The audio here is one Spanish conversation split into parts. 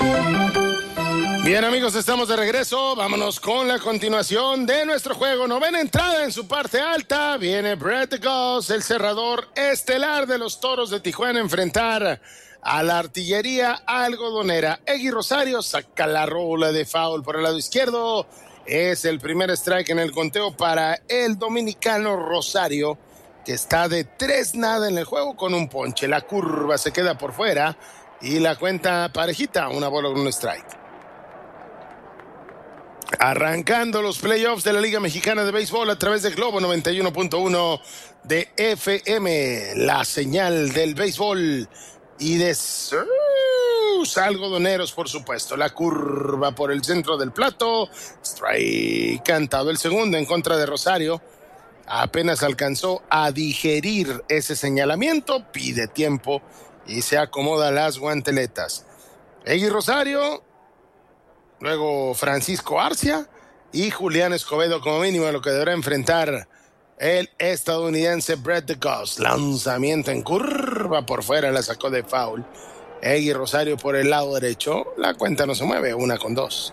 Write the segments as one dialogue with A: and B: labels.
A: Bien, amigos, estamos de regreso. Vámonos con la continuación de nuestro juego. Novena entrada en su parte alta. Viene Brett the Ghost, el cerrador estelar de los Toros de Tijuana, a enfrentar a la artillería algodonera. Eggy Rosario saca la rola de foul por el lado izquierdo. Es el primer strike en el conteo para el dominicano Rosario, que está de 3-0 en el juego con un ponche. La curva se queda por fuera y la cuenta parejita, una bola con un strike. Arrancando los playoffs de la Liga Mexicana de Béisbol a través de Globo 91.1 de FM, la señal del béisbol y de sus algodoneros, por supuesto. La curva por el centro del plato, strike cantado. El segundo en contra de Rosario. Apenas alcanzó a digerir ese señalamiento, pide tiempo y se acomoda las guanteletas. Eggy Rosario, luego Francisco Arcia y Julián Escobedo como mínimo, lo que deberá enfrentar el estadounidense Brett the Ghost. Lanzamiento en curva por fuera, la sacó de foul. Eggy Rosario por el lado derecho, la cuenta no se mueve, 1-2.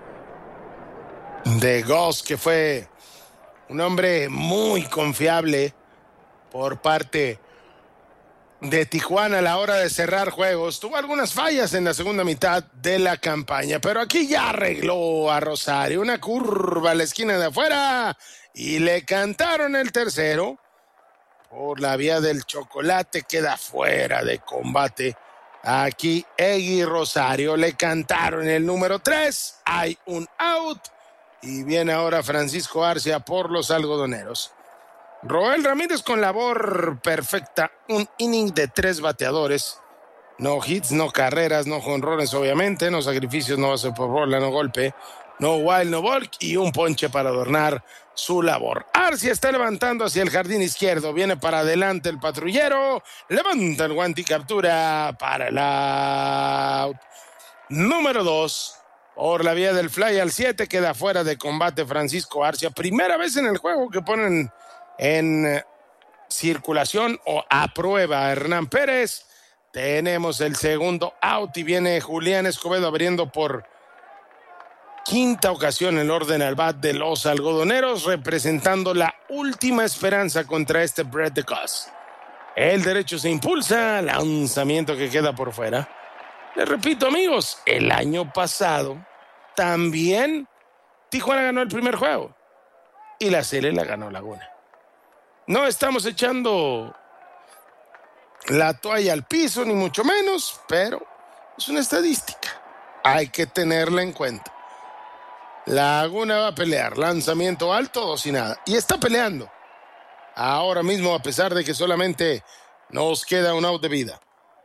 A: The Ghost, que fue un hombre muy confiable por parte de Tijuana a la hora de cerrar juegos. Tuvo algunas fallas en la segunda mitad de la campaña, pero aquí ya arregló a Rosario. Una curva a la esquina de afuera y le cantaron el tercero. Por la vía del chocolate queda fuera de combate. Aquí Eggy Rosario, le cantaron el número 3. Hay un out y viene ahora Francisco Arcia por los algodoneros. Roel Ramírez con labor perfecta, un inning de 3 bateadores, no hits, no carreras, no jonrones obviamente, no sacrificios, no base por bola, no golpe, no wild, no walk y un ponche para adornar su labor. Arcia está levantando hacia el jardín izquierdo, viene para adelante el patrullero, levanta el guante y captura para el out. Número 2. Por la vía del fly al 7 queda fuera de combate Francisco Arcia. Primera vez en el juego que ponen en circulación o a prueba a Hernán Pérez. Tenemos el segundo out y viene Julián Escobedo abriendo por quinta ocasión el orden al bat de los algodoneros, representando la última esperanza contra este Brett the Ghost. El derecho se impulsa, lanzamiento que queda por fuera. Les repito, amigos, el año pasado también Tijuana ganó el primer juego y la serie la ganó Laguna. No estamos echando la toalla al piso, ni mucho menos, pero es una estadística. Hay que tenerla en cuenta. Laguna va a pelear, lanzamiento alto, 2-0. Y está peleando. Ahora mismo, a pesar de que solamente nos queda un out de vida.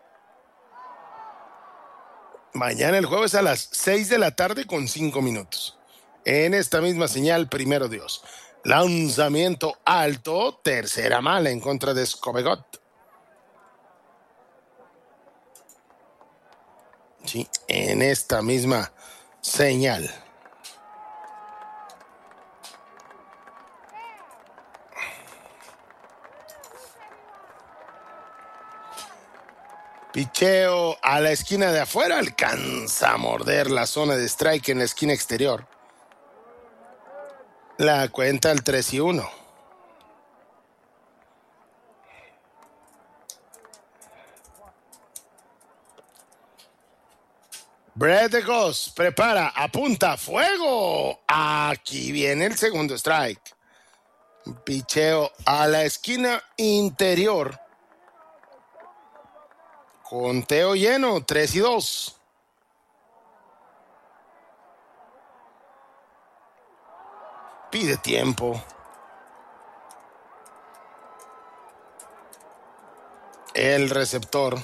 A: Mañana el juego es a las 6 de la tarde con 5 minutos. En esta misma señal, primero Dios. Lanzamiento alto, tercera mala en contra de Escobedo. Sí, en esta misma señal. Picheo a la esquina de afuera, alcanza a morder la zona de strike en la esquina exterior. La cuenta el 3-1. Brett the Ghost prepara, apunta, fuego. Aquí viene el segundo strike. Picheo a la esquina interior. Conteo lleno, 3-2. Pide tiempo. El receptor.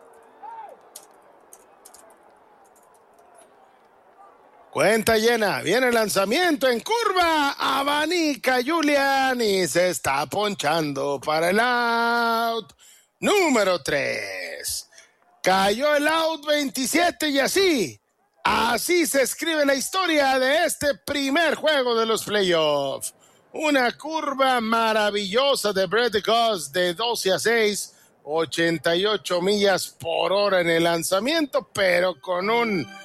A: Cuenta llena, viene el lanzamiento en curva, abanica Julián y se está ponchando para el out número 3. Cayó el out 27 y así se escribe la historia de este primer juego de los playoffs. Una curva maravillosa de Brett the Ghost de 12-6, 88 millas por hora en el lanzamiento, pero con un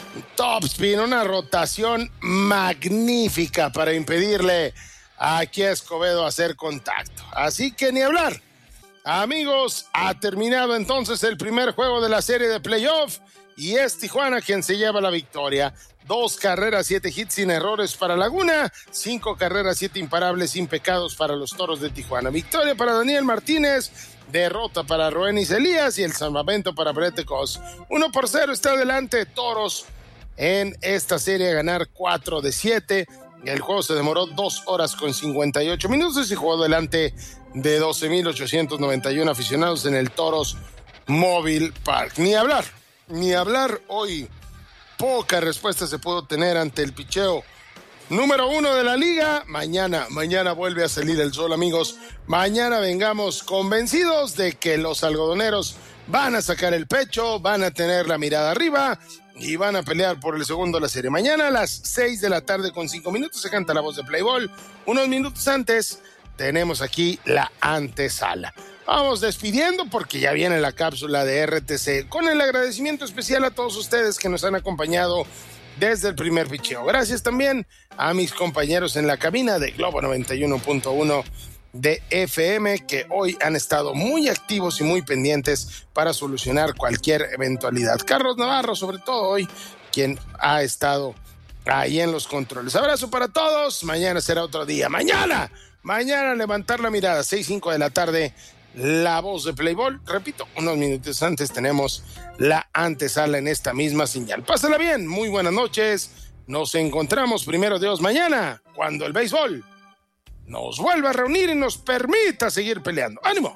A: topspin, una rotación magnífica para impedirle aquí a Escobedo hacer contacto. Así que ni hablar. Amigos, ha terminado entonces el primer juego de la serie de playoff y es Tijuana quien se lleva la victoria. 2 carreras, 7 hits sin errores para Laguna, 5 carreras, 7 imparables sin pecados para los Toros de Tijuana. Victoria para Daniel Martínez, derrota para Roenis Elías y el salvamento para Brett Cos. 1-0 está adelante Toros en esta serie a ganar 4 de 7. El juego se demoró 2 horas con 58 minutos y jugó delante de 12,891 aficionados en el Toros Mobile Park. Ni hablar hoy. Poca respuesta se pudo tener ante el picheo número 1 de la liga. Mañana vuelve a salir el sol, amigos. Mañana vengamos convencidos de que los algodoneros van a sacar el pecho, van a tener la mirada arriba y van a pelear por el segundo de la serie. Mañana a las 6 de la tarde con 5 minutos se canta la voz de Play Ball. Unos minutos antes tenemos aquí la antesala. Vamos despidiendo porque ya viene la cápsula de RTC con el agradecimiento especial a todos ustedes que nos han acompañado desde el primer picheo. Gracias también a mis compañeros en la cabina de Globo 91.1 de FM que hoy han estado muy activos y muy pendientes para solucionar cualquier eventualidad. Carlos Navarro, sobre todo hoy, quien ha estado ahí en los controles. Abrazo para todos. Mañana será otro día. Mañana levantar la mirada, 6:05 de la tarde. La voz de Play Ball. Repito, unos minutos antes tenemos la antesala en esta misma señal. Pásala bien, muy buenas noches. Nos encontramos primero Dios mañana, cuando el béisbol nos vuelva a reunir y nos permita seguir peleando. ¡Ánimo!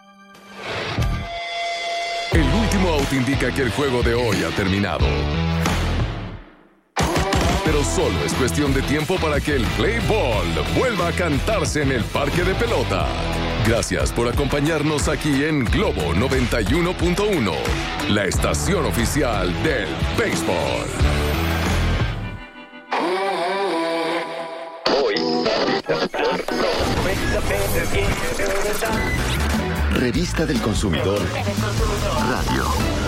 B: El último out indica que el juego de hoy ha terminado. Pero solo es cuestión de tiempo para que el Play Ball vuelva a cantarse en el parque de pelota. Gracias por acompañarnos aquí en Globo 91.1, la estación oficial del béisbol.
C: Revista del Consumidor Radio.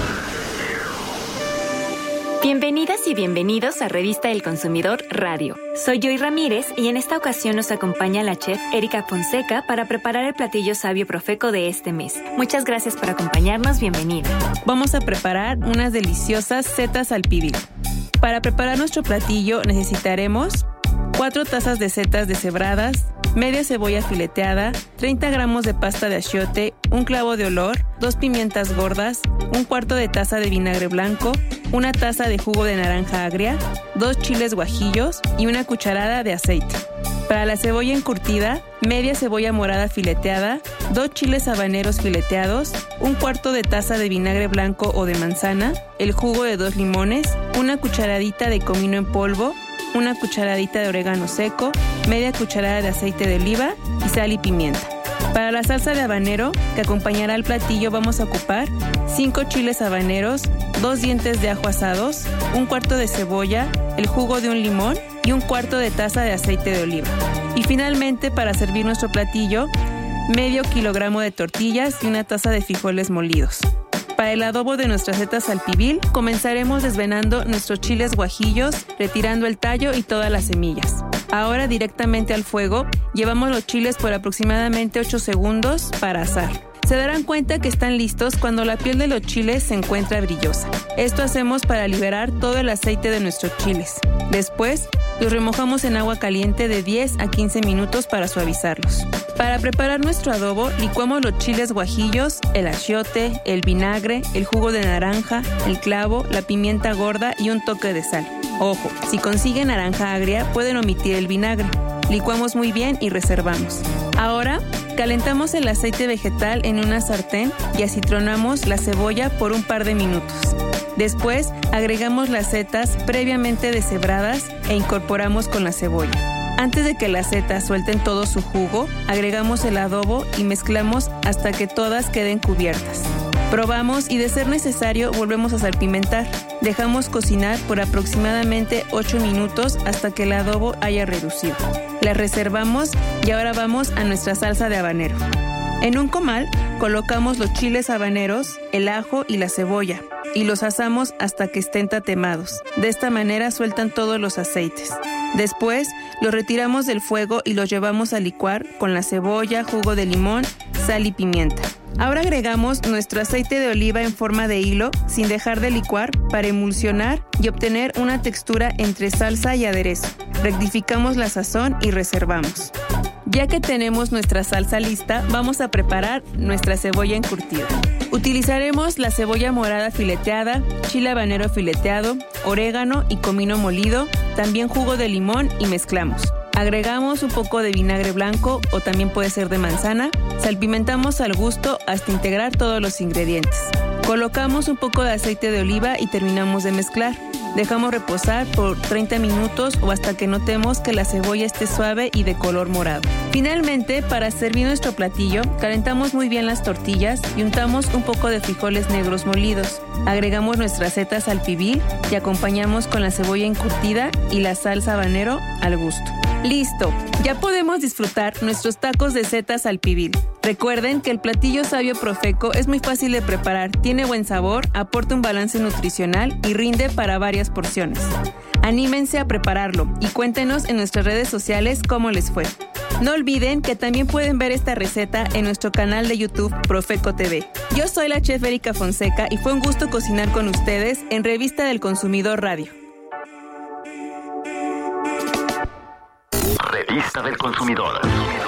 D: Bienvenidas y bienvenidos a Revista del Consumidor Radio. Soy Joy Ramírez y en esta ocasión nos acompaña la chef Erika Fonseca para preparar el platillo sabio profeco de este mes. Muchas gracias por acompañarnos, bienvenida.
E: Vamos a preparar unas deliciosas setas al pibil. Para preparar nuestro platillo necesitaremos 4 tazas de setas deshebradas, media cebolla fileteada, 30 gramos de pasta de achiote, un clavo de olor, 2 pimientas gordas, 1/4 de taza de vinagre blanco, 1 taza de jugo de naranja agria, 2 chiles guajillos y 1 cucharada de aceite. Para la cebolla encurtida, media cebolla morada fileteada, 2 chiles habaneros fileteados, 1/4 de taza de vinagre blanco o de manzana, el jugo de 2 limones, 1 cucharadita de comino en polvo, 1 cucharadita de orégano seco, media cucharada de aceite de oliva y sal y pimienta. Para la salsa de habanero que acompañará al platillo vamos a ocupar 5 chiles habaneros, 2 dientes de ajo asados, 1/4 de cebolla, el jugo de un limón y 1/4 de taza de aceite de oliva. Y finalmente, para servir nuestro platillo, medio kilogramo de tortillas y 1 taza de frijoles molidos. Para el adobo de nuestras setas al pibil, comenzaremos desvenando nuestros chiles guajillos, retirando el tallo y todas las semillas. Ahora directamente al fuego, llevamos los chiles por aproximadamente 8 segundos para asar. Se darán cuenta que están listos cuando la piel de los chiles se encuentra brillosa. Esto hacemos para liberar todo el aceite de nuestros chiles. Después, los remojamos en agua caliente de 10 a 15 minutos para suavizarlos. Para preparar nuestro adobo, licuamos los chiles guajillos, el achiote, el vinagre, el jugo de naranja, el clavo, la pimienta gorda y un toque de sal. Ojo, si consiguen naranja agria, pueden omitir el vinagre. Licuamos muy bien y reservamos. Ahora, calentamos el aceite vegetal en una sartén y acitronamos la cebolla por un par de minutos. Después, agregamos las setas previamente deshebradas e incorporamos con la cebolla. Antes de que las setas suelten todo su jugo, agregamos el adobo y mezclamos hasta que todas queden cubiertas. Probamos y de ser necesario volvemos a salpimentar. Dejamos cocinar por aproximadamente 8 minutos hasta que el adobo haya reducido. La reservamos y ahora vamos a nuestra salsa de habanero. En un comal colocamos los chiles habaneros, el ajo y la cebolla. y los asamos hasta que estén tatemados. De esta manera sueltan todos los aceites. Después, los retiramos del fuego y los llevamos a licuar con la cebolla, jugo de limón, sal y pimienta. Ahora agregamos nuestro aceite de oliva en forma de hilo sin dejar de licuar para emulsionar y obtener una textura entre salsa y aderezo. Rectificamos la sazón y reservamos. Ya que tenemos nuestra salsa lista, vamos a preparar nuestra cebolla encurtida. Utilizaremos la cebolla morada fileteada, chile habanero fileteado, orégano y comino molido, también jugo de limón y mezclamos. Agregamos un poco de vinagre blanco o también puede ser de manzana. Salpimentamos al gusto hasta integrar todos los ingredientes. Colocamos un poco de aceite de oliva y terminamos de mezclar. Dejamos reposar por 30 minutos o hasta que notemos que la cebolla esté suave y de color morado. Finalmente, para servir nuestro platillo, calentamos muy bien las tortillas y untamos un poco de frijoles negros molidos. Agregamos nuestras setas al pibil y acompañamos con la cebolla encurtida y la salsa habanero al gusto. ¡Listo! Ya podemos disfrutar nuestros tacos de setas al pibil. Recuerden que el platillo Sabio Profeco es muy fácil de preparar, tiene buen sabor, aporta un balance nutricional y rinde para varias porciones. Anímense a prepararlo y cuéntenos en nuestras redes sociales cómo les fue. No olviden que también pueden ver esta receta en nuestro canal de YouTube Profeco TV. Yo soy la chef Erika Fonseca y fue un gusto cocinar con ustedes en Revista del Consumidor Radio.
C: Revista del Consumidor.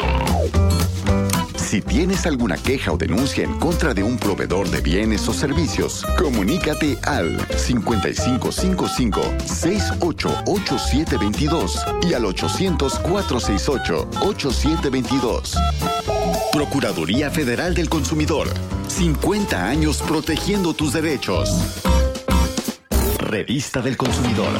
C: Si tienes alguna queja o denuncia en contra de un proveedor de bienes o servicios, comunícate al 5555-688722 y al 800-468-8722. Procuraduría Federal del Consumidor. 50 años protegiendo tus derechos. Revista del Consumidor.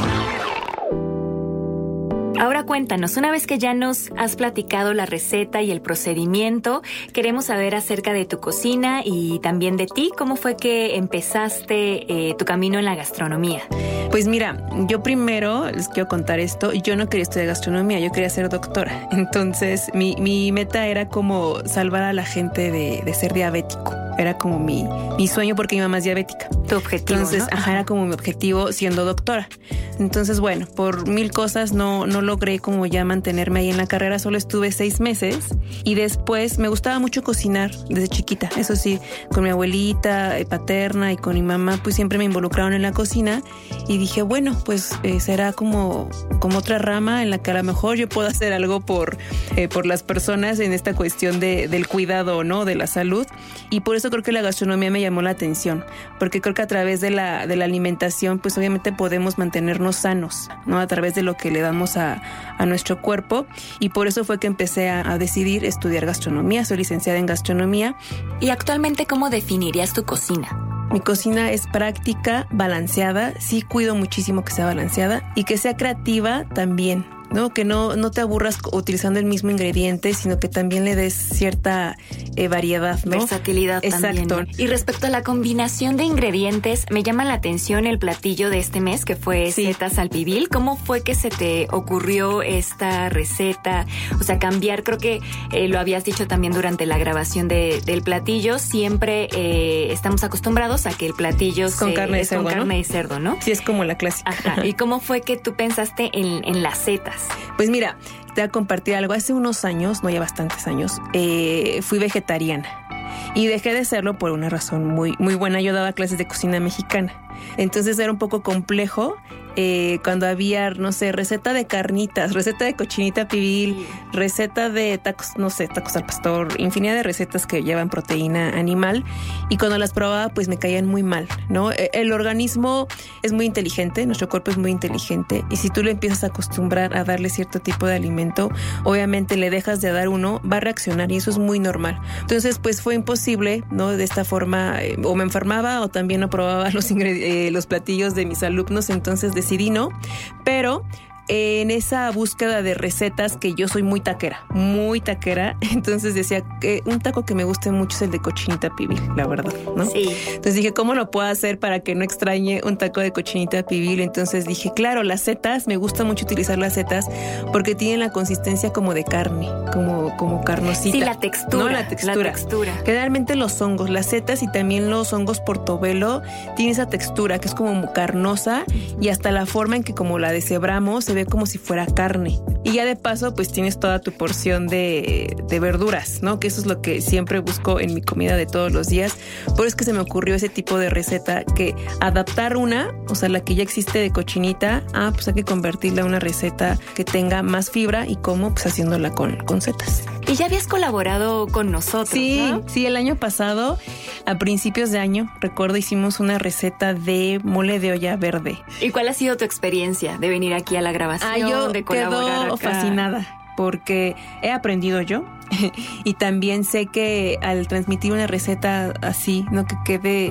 D: Ahora cuéntanos, una vez que ya nos has platicado la receta y el procedimiento, queremos saber acerca de tu cocina y también de ti. ¿Cómo fue que empezaste tu camino en la gastronomía?
E: Pues mira, yo primero les quiero contar esto. Yo no quería estudiar gastronomía, yo quería ser doctora. Entonces, mi meta era como salvar a la gente de ser diabético. Era como mi sueño porque mi mamá es diabética.
D: Tu objetivo,
E: entonces,
D: ¿no?
E: Era como mi objetivo siendo doctora. Entonces, bueno, por 1000 cosas no logré como ya mantenerme ahí en la carrera. Solo estuve 6 meses y después me gustaba mucho cocinar desde chiquita. Eso sí, con mi abuelita paterna y con mi mamá, pues siempre me involucraron en la cocina y dije, bueno, pues será como otra rama en la que a lo mejor yo puedo hacer algo por las personas en esta cuestión del cuidado, ¿no? De la salud. Y por eso creo que la gastronomía me llamó la atención, porque creo que a través de la alimentación, pues obviamente podemos mantenernos sanos, ¿no? A través de lo que le damos a nuestro cuerpo, y por eso fue que empecé a decidir estudiar gastronomía. Soy licenciada en gastronomía.
D: ¿Y actualmente cómo definirías tu cocina?
E: Mi cocina es práctica, balanceada, sí cuido muchísimo que sea balanceada y que sea creativa también, ¿no? Que no te aburras utilizando el mismo ingrediente, sino que también le des cierta variedad, ¿no?
D: Versatilidad.
E: Exacto.
D: También, ¿no? Y respecto a la combinación de ingredientes, me llama la atención el platillo de este mes, que fue setas al pibil. ¿Cómo fue que se te ocurrió esta receta? O sea, cambiar, creo que lo habías dicho también durante la grabación del platillo, siempre estamos acostumbrados a que el platillo
E: con carne de cerdo,
D: con carne
E: ¿no?
D: de cerdo, ¿no?
E: Sí, es como la clásica.
D: Ajá. ¿Y cómo fue que tú pensaste en las setas?
E: Pues mira, te voy a compartir algo. Hace unos años, no ya bastantes años, fui vegetariana y dejé de serlo por una razón muy, muy buena. Yo daba clases de cocina mexicana, entonces era un poco complejo cuando había, no sé, receta de carnitas, receta de cochinita pibil, receta de tacos, no sé, tacos al pastor, infinidad de recetas que llevan proteína animal, y cuando las probaba pues me caían muy mal, ¿no? El organismo es muy inteligente, nuestro cuerpo es muy inteligente, y si tú le empiezas a acostumbrar a darle cierto tipo de alimento, obviamente le dejas de dar uno, va a reaccionar, y eso es muy normal. Entonces pues fue imposible, ¿no? De esta forma, o me enfermaba o también no probaba los platillos de mis alumnos, entonces decidí no, pero en esa búsqueda de recetas, que yo soy muy taquera, entonces decía que un taco que me guste mucho es el de cochinita pibil, la verdad, ¿no?
D: Sí.
E: Entonces dije, ¿cómo lo puedo hacer para que no extrañe un taco de cochinita pibil? Entonces dije, claro, las setas, me gusta mucho utilizar las setas porque tienen la consistencia como de carne, como carnosita.
D: Sí, la textura.
E: ¿No? La textura. Generalmente los hongos, las setas y también los hongos portobelo tienen esa textura que es como carnosa, y hasta la forma en que como la deshebramos se ve como si fuera carne. Y ya de paso pues tienes toda tu porción de verduras, ¿no? Que eso es lo que siempre busco en mi comida de todos los días. Por eso es que se me ocurrió ese tipo de receta, que adaptar una, o sea, la que ya existe de cochinita, pues hay que convertirla a una receta que tenga más fibra. ¿Y cómo? Pues haciéndola con setas.
D: Y ya habías colaborado con nosotros,
E: sí,
D: ¿no?
E: Sí, el año pasado, a principios de año, recuerdo, hicimos una receta de mole de olla verde.
D: ¿Y cuál ha sido tu experiencia de venir aquí a la grabación,
E: yo
D: de colaborar
E: quedo
D: acá?
E: Fascinada, porque he aprendido yo y también sé que al transmitir una receta así, ¿no? Que quede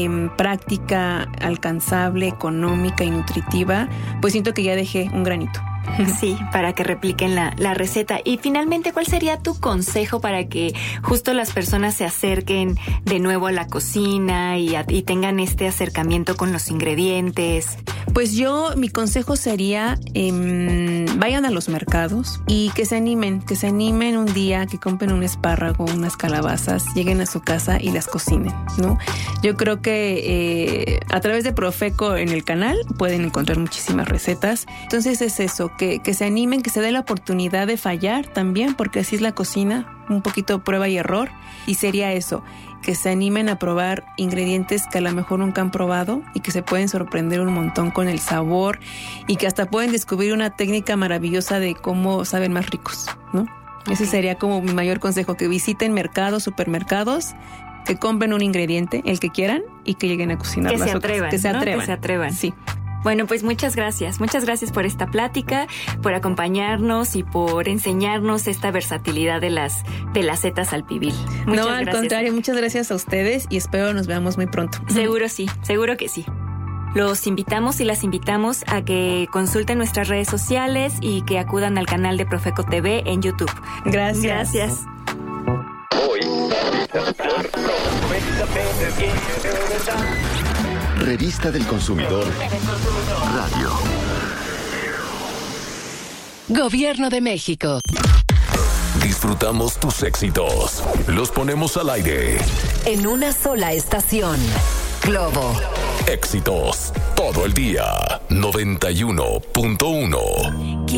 E: práctica, alcanzable, económica y nutritiva, pues siento que ya dejé un granito.
D: Sí, para que repliquen la receta. Y finalmente, ¿cuál sería tu consejo para que justo las personas se acerquen de nuevo a la cocina y tengan este acercamiento con los ingredientes?
E: Pues mi consejo sería, vayan a los mercados y que se animen un día, que compren un espárrago, unas calabazas, lleguen a su casa y las cocinen, ¿no? Yo creo que a través de Profeco en el canal pueden encontrar muchísimas recetas. Entonces es eso, que se animen, que se dé la oportunidad de fallar también, porque así es la cocina, un poquito prueba y error, y sería eso, que se animen a probar ingredientes que a lo mejor nunca han probado y que se pueden sorprender un montón con el sabor, y que hasta pueden descubrir una técnica maravillosa de cómo saben más ricos, ¿no? Ese sería como mi mayor consejo, que visiten mercados, supermercados, que compren un ingrediente, el que quieran, y que lleguen a cocinar.
D: Que se atrevan,
E: que se
D: ¿no?
E: atrevan.
D: Que se atrevan.
E: Sí.
D: Bueno, pues muchas gracias por esta plática, por acompañarnos y por enseñarnos esta versatilidad de las setas al pibil. Muchas
E: gracias. No, al contrario, muchas gracias a ustedes y espero nos veamos muy pronto.
D: Seguro que sí. Los invitamos y las invitamos a que consulten nuestras redes sociales y que acudan al canal de Profeco TV en YouTube.
E: Gracias.
C: Revista del Consumidor Radio.
F: Gobierno de México.
B: Disfrutamos tus éxitos. Los ponemos al aire.
F: En una sola estación. Globo.
B: Éxitos todo el día. 91.1.